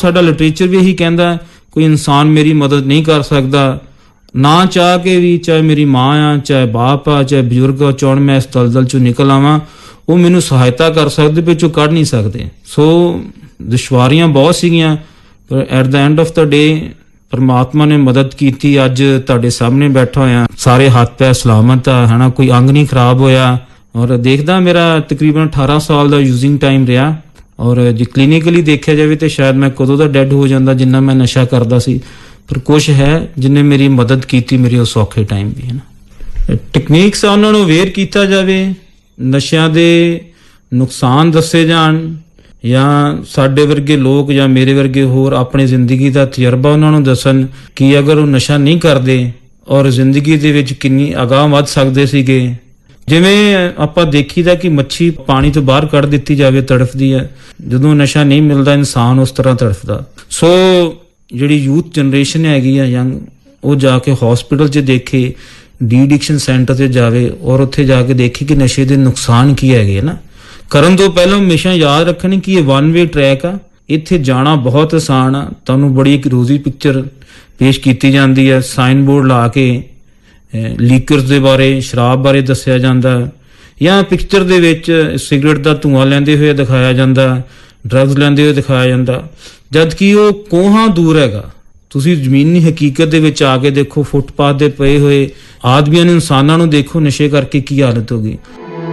ਸਾਡਾ ਲਿਟਰੇਚਰ ਵੀ ਇਹੀ ਕਹਿੰਦਾ, ਕੋਈ ਇਨਸਾਨ ਮੇਰੀ ਮਦਦ ਨਹੀਂ ਕਰ ਸਕਦਾ ਨਾ ਚਾਹ ਕੇ ਵੀ, ਚਾਹੇ ਮੇਰੀ ਮਾਂ ਆ, ਚਾਹੇ ਬਾਪ ਆ, ਚਾਹੇ ਬਜ਼ੁਰਗ ਆ, ਚਾਹੁਣ ਮੈਂ ਇਸ ਦਲਦਲ ਚੋਂ ਨਿਕਲ ਆਵਾਂ, ਉਹ ਮੈਨੂੰ ਸਹਾਇਤਾ ਕਰ ਸਕਦੇ, ਵਿੱਚੋਂ ਕੱਢ ਨਹੀਂ ਸਕਦੇ। ਸੋ ਦੁਸ਼ਵਾਰੀਆਂ ਬਹੁਤ ਸੀਗੀਆਂ, ਪਰ ਐਟ ਦਾ ਐਂਡ ਆਫ ਦਾ ਡੇ ਪਰਮਾਤਮਾ ਨੇ ਮਦਦ ਕੀਤੀ। ਅੱਜ ਤੁਹਾਡੇ ਸਾਹਮਣੇ ਬੈਠਾ ਹੋਇਆ, ਸਾਰੇ ਹੱਥ ਪੈ ਸਲਾਮਤ ਆ, ਹੈ ਨਾ, ਕੋਈ ਅੰਗ ਨਹੀਂ ਖਰਾਬ ਹੋਇਆ। ਔਰ ਦੇਖਦਾ ਮੇਰਾ ਤਕਰੀਬਨ 18 ਸਾਲ ਦਾ ਯੂਜ਼ਿੰਗ ਟਾਈਮ ਰਿਹਾ, ਔਰ ਜੇ ਕਲੀਨਿਕਲੀ ਦੇਖਿਆ ਜਾਵੇ ਤਾਂ ਸ਼ਾਇਦ ਮੈਂ ਕਦੋਂ ਦਾ ਡੈਡ ਹੋ ਜਾਂਦਾ ਜਿੰਨਾ ਮੈਂ ਨਸ਼ਾ ਕਰਦਾ ਸੀ, ਪਰ ਕੁਛ ਹੈ ਜਿਹਨੇ ਮੇਰੀ ਮਦਦ ਕੀਤੀ ਮੇਰੇ ਉਸ ਔਖੇ ਟਾਈਮ ਵੀ, ਹੈ ਨਾ। ਟੈਕਨੀਕਸ ਆ ਉਹਨਾਂ ਨੂੰ ਅਵੇਅਰ ਕੀਤਾ ਜਾਵੇ, ਨਸ਼ਿਆਂ ਦੇ ਨੁਕਸਾਨ ਦੱਸੇ ਜਾਣ, ਜਾਂ ਸਾਡੇ ਵਰਗੇ ਲੋਕ ਜਾਂ ਮੇਰੇ ਵਰਗੇ ਹੋਰ ਆਪਣੀ ਜ਼ਿੰਦਗੀ ਦਾ ਤਜਰਬਾ ਉਹਨਾਂ ਨੂੰ ਦੱਸਣ ਕਿ ਅਗਰ ਉਹ ਨਸ਼ਾ ਨਹੀਂ ਕਰਦੇ ਔਰ ਜ਼ਿੰਦਗੀ ਦੇ ਵਿੱਚ ਕਿੰਨੀ ਅਗਾਂਹ ਵੱਧ ਸਕਦੇ ਸੀਗੇ। ਜਿਵੇਂ ਆਪਾਂ ਦੇਖੀਦਾ ਕਿ ਮੱਛੀ ਪਾਣੀ ਤੋਂ ਬਾਹਰ ਕੱਢ ਦਿੱਤੀ ਜਾਵੇ ਤੜਫਦੀ ਹੈ, ਜਦੋਂ ਨਸ਼ਾ ਨਹੀਂ ਮਿਲਦਾ ਇਨਸਾਨ ਉਸ ਤਰ੍ਹਾਂ ਤੜਫਦਾ। ਸੋ ਜਿਹੜੀ ਯੂਥ ਜਨਰੇਸ਼ਨ ਹੈਗੀ ਆ ਯੰਗ, ਉਹ ਜਾ ਕੇ ਹਸਪੀਟਲ 'ਚ ਦੇਖੇ, ਡੀ ਐਡਿਕਸ਼ਨ ਸੈਂਟਰ 'ਤੇ ਜਾਵੇ ਔਰ ਉੱਥੇ ਜਾ ਕੇ ਦੇਖੇ ਕਿ ਨਸ਼ੇ ਦੇ ਨੁਕਸਾਨ ਕੀ ਹੈਗੇ ਨਾ। ਕਰਨ ਤੋਂ ਪਹਿਲਾਂ ਹਮੇਸ਼ਾ ਯਾਦ ਰੱਖਣੀ ਕਿ ਇਹ ਵਨ ਵੇ ਟਰੈਕ ਆ, ਇੱਥੇ ਜਾਣਾ ਬਹੁਤ ਆਸਾਨ ਆ। ਤੁਹਾਨੂੰ ਬੜੀ ਇੱਕ ਰੋਜ਼ੀ ਪਿਕਚਰ ਪੇਸ਼ ਕੀਤੀ ਜਾਂਦੀ ਹੈ, ਸਾਈਨ ਬੋਰਡ ਲਾ ਕੇ ਲੀਕਰਸ ਦੇ ਬਾਰੇ, ਸ਼ਰਾਬ ਬਾਰੇ ਦੱਸਿਆ ਜਾਂਦਾ, ਜਾਂ ਪਿਕਚਰ ਦੇ ਵਿੱਚ ਸਿਗਰਟ ਦਾ ਧੂੰਆਂ ਲੈਂਦੇ ਹੋਏ ਦਿਖਾਇਆ ਜਾਂਦਾ, ਡਰੱਗਸ ਲੈਂਦੇ ਹੋਏ ਦਿਖਾਇਆ ਜਾਂਦਾ, ਜਦ ਕਿ ਉਹ ਕੋਹਾਂ ਦੂਰ ਹੈਗਾ। ਤੁਸੀਂ ਜ਼ਮੀਨੀ ਹਕੀਕਤ ਦੇ ਵਿੱਚ ਆ ਕੇ ਦੇਖੋ, ਫੁੱਟਪਾਥ ਦੇ ਪਏ ਹੋਏ ਆਦਮੀਆਂ ਨੂੰ, ਇਨਸਾਨਾਂ ਨੂੰ ਦੇਖੋ ਨਸ਼ੇ ਕਰਕੇ ਕੀ ਹਾਲਤ ਹੋ ਗਈ।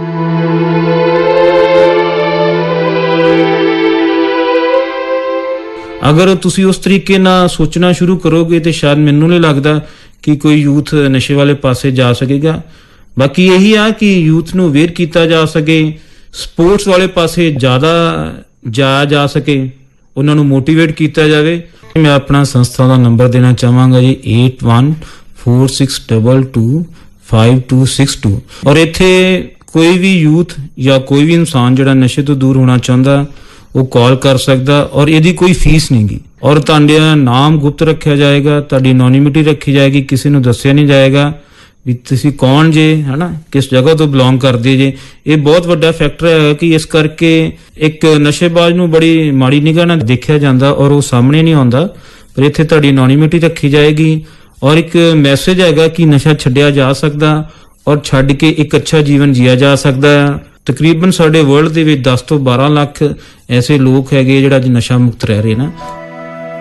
ਅਗਰ ਤੁਸੀਂ ਉਸ ਤਰੀਕੇ ਨਾਲ ਸੋਚਣਾ ਸ਼ੁਰੂ ਕਰੋਗੇ ਤੇ ਸ਼ਾਇਦ ਮੈਨੂੰ ਨਹੀਂ ਲੱਗਦਾ ਕਿ ਕੋਈ ਯੂਥ ਨਸ਼ੇ ਵਾਲੇ ਪਾਸੇ ਜਾ ਸਕੇਗਾ। ਬਾਕੀ ਇਹੀ ਆ ਕਿ ਯੂਥ ਨੂੰ ਅਵੇਅਰ ਕੀਤਾ ਜਾ ਸਕੇ, ਸਪੋਰਟਸ ਵਾਲੇ ਪਾਸੇ ਜ਼ਿਆਦਾ ਜਾਇਆ ਜਾ ਸਕੇ, ਉਹਨਾਂ ਨੂੰ ਮੋਟੀਵੇਟ ਕੀਤਾ ਜਾਵੇ। ਮੈਂ ਆਪਣਾ ਸੰਸਥਾ ਦਾ ਨੰਬਰ ਦੇਣਾ ਚਾਹਾਂਗਾ ਜੀ 8146225262। ਔਰ ਇੱਥੇ ਕੋਈ ਵੀ ਯੂਥ ਜਾਂ ਕੋਈ ਵੀ ਇਨਸਾਨ ਜਿਹੜਾ ਨਸ਼ੇ ਤੋਂ ਦੂਰ ਹੋਣਾ ਚਾਹੁੰਦਾ ਉਹ ਕਾਲ ਕਰ ਸਕਦਾ, ਔਰ ਇਹਦੀ ਕੋਈ ਫੀਸ ਨਹੀਂ ਗੀ, ਔਰ ਤੁਹਾਡਾ ਨਾਮ ਗੁਪਤ ਰੱਖਿਆ ਜਾਏਗਾ, ਤੁਹਾਡੀ ਐਨੋਨਿਮਿਟੀ ਰੱਖੀ ਜਾਏਗੀ, ਕਿਸੇ ਨੂੰ ਦੱਸਿਆ ਨਹੀਂ ਜਾਏਗਾ ਵੀ ਤੁਸੀਂ ਕੌਣ ਜੇ, ਹੈ ਨਾ, ਕਿਸ ਜਗ੍ਹਾ ਤੋਂ ਬਿਲੋਂਗ ਕਰਦੇ ਜੇ। ਇਹ ਬਹੁਤ ਵੱਡਾ ਫੈਕਟਰ ਹੈ ਕਿ ਇਸ ਕਰਕੇ ਇੱਕ ਨਸ਼ੇਬਾਜ਼ ਨੂੰ ਬੜੀ ਮਾੜੀ ਨਿਗਾਹ ਨਾਲ ਦੇਖਿਆ ਜਾਂਦਾ ਔਰ ਉਹ ਸਾਹਮਣੇ ਨਹੀਂ ਆਉਂਦਾ, ਪਰ ਇੱਥੇ ਤੁਹਾਡੀ ਐਨੋਨਿਮਿਟੀ ਰੱਖੀ ਜਾਏਗੀ। ਔਰ ਇੱਕ ਮੈਸੇਜ ਹੈਗਾ ਕਿ ਨਸ਼ਾ ਛੱਡਿਆ ਜਾ ਸਕਦਾ ਔਰ ਛੱਡ ਕੇ ਇੱਕ ਅੱਛਾ ਜੀਵਨ ਜੀਆ ਜਾ ਸਕਦਾ ਹੈ। ਤਕਰੀਬਨ ਸਾਡੇ ਵਰਲਡ ਦੇ ਵਿੱਚ 10 ਤੋਂ 12 ਲੱਖ ਐਸੇ ਲੋਕ ਹੈਗੇ ਜਿਹੜਾ ਅੱਜ ਨਸ਼ਾ ਮੁਕਤ ਰਹਿ ਰਹੇ ਨਾ।